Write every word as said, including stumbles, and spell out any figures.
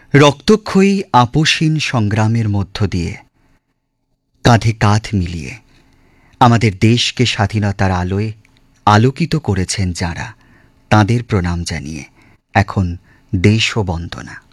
রক্তক্ষয়ী আপোষহীন সংগ্রামের মধ্য দিয়ে কাঁধে কাঁধ মিলিয়ে আমাদের দেশকে স্বাধীনতার আলোয় আলোকিত করেছেন যাঁরা, তাঁদের প্রণাম জানিয়ে এখন দেশবন্দনা।